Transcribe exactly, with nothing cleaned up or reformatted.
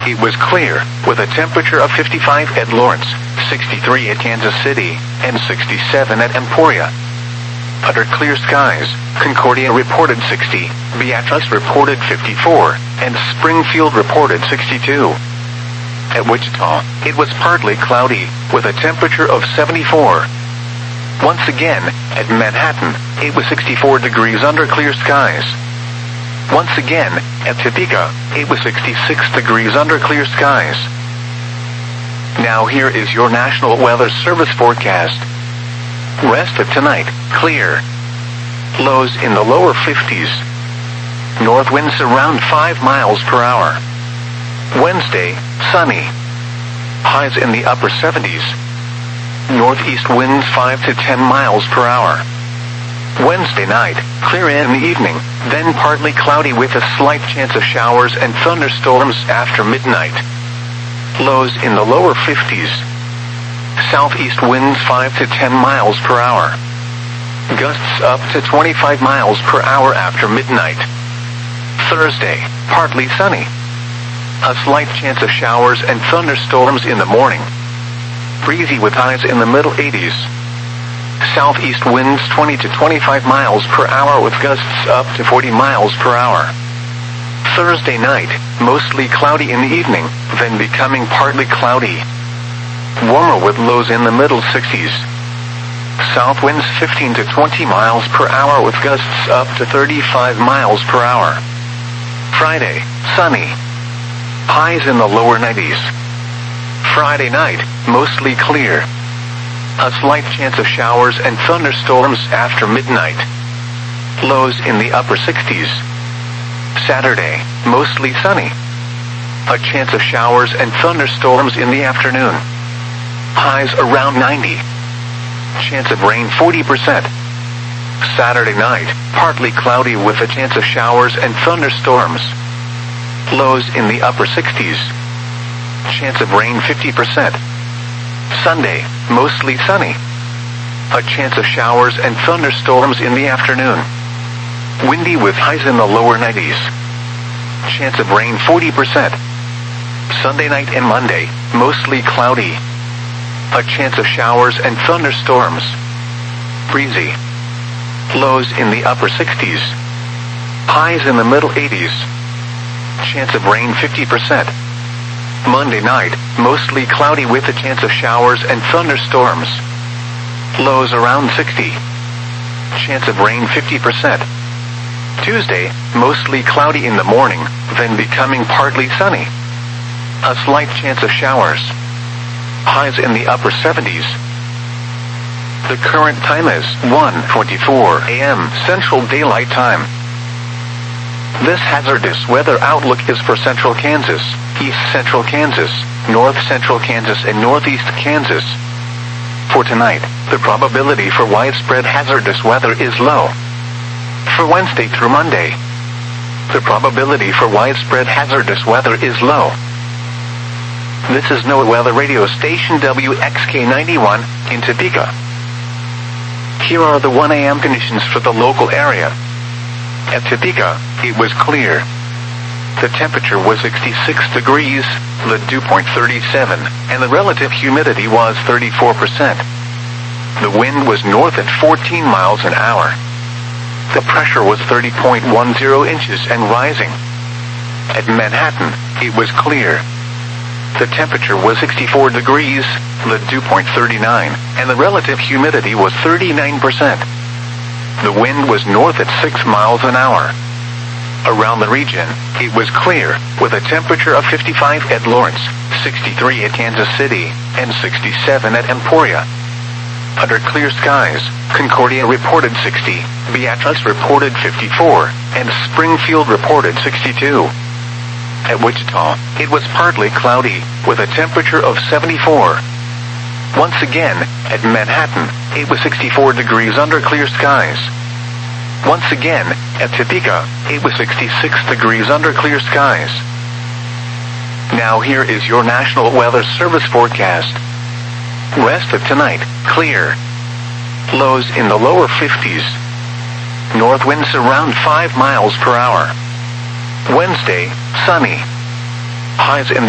it was clear, with a temperature of fifty-five at Lawrence, sixty-three at Kansas City, and sixty-seven at Emporia. Under clear skies, Concordia reported sixty, Beatrice reported fifty-four, and Springfield reported sixty-two. At Wichita, it was partly cloudy, with a temperature of seventy-four. Once again, at Manhattan, it was sixty-four degrees under clear skies. Once again, at Topeka, it was sixty-six degrees under clear skies. Now here is your National Weather Service forecast. Rest of tonight, clear. Lows in the lower fifties. North winds around five miles per hour. Wednesday, sunny. Highs in the upper seventies. Northeast winds five to ten miles per hour. Wednesday night, clear in the evening, then partly cloudy with a slight chance of showers and thunderstorms after midnight. Lows in the lower fifties. Southeast winds five to ten miles per hour. Gusts up to twenty-five miles per hour after midnight. Thursday, partly sunny. A slight chance of showers and thunderstorms in the morning. Breezy with highs in the middle eighties. Southeast winds twenty to twenty-five miles per hour with gusts up to forty miles per hour. Thursday night, mostly cloudy in the evening, then becoming partly cloudy. Warmer with lows in the middle sixties. South winds fifteen to twenty miles per hour with gusts up to thirty-five miles per hour. Friday, sunny. Highs in the lower nineties. Friday night, mostly clear. A slight chance of showers and thunderstorms after midnight. Lows in the upper sixties. Saturday, mostly sunny. A chance of showers and thunderstorms in the afternoon. Highs around ninety. Chance of rain forty percent. Saturday night, partly cloudy with a chance of showers and thunderstorms. Lows in the upper sixties. Chance of rain fifty percent. Sunday, mostly sunny. A chance of showers and thunderstorms in the afternoon. Windy with highs in the lower nineties. Chance of rain forty percent. Sunday night and Monday, mostly cloudy. A chance of showers and thunderstorms. Breezy. Lows in the upper sixties. Highs in the middle eighties. Chance of rain fifty percent. Monday night, mostly cloudy with a chance of showers and thunderstorms. Lows around sixty. Chance of rain fifty percent. Tuesday, mostly cloudy in the morning, then becoming partly sunny. A slight chance of showers. Highs in the upper seventies. The current time is one twenty-four a m Central Daylight Time. This hazardous weather outlook is for central Kansas, east central Kansas, north central Kansas, and northeast Kansas. For tonight, the probability for widespread hazardous weather is low. For Wednesday through Monday, the probability for widespread hazardous weather is low. This is NOAA Weather Radio Station W X K ninety-one in Topeka. Here are the one a m conditions for the local area. At Topeka, it was clear. The temperature was sixty-six degrees, the dew point thirty-seven, and the relative humidity was thirty-four percent. The wind was north at fourteen miles an hour. The pressure was thirty point one zero inches and rising. At Manhattan, it was clear. The temperature was sixty-four degrees, the dew point thirty-nine, and the relative humidity was thirty-nine percent. The wind was north at six miles an hour. Around the region, it was clear, with a temperature of fifty-five at Lawrence, sixty-three at Kansas City, and sixty-seven at Emporia. Under clear skies, Concordia reported sixty, Beatrice reported fifty-four, and Springfield reported sixty-two. At Wichita, it was partly cloudy, with a temperature of seventy-four. Once again, at Manhattan, it was sixty-four degrees under clear skies. Once again, at Topeka, it was sixty-six degrees under clear skies. Now here is your National Weather Service forecast. Rest of tonight, clear. Lows in the lower fifties. North winds around five miles per hour. Wednesday, sunny. Highs in the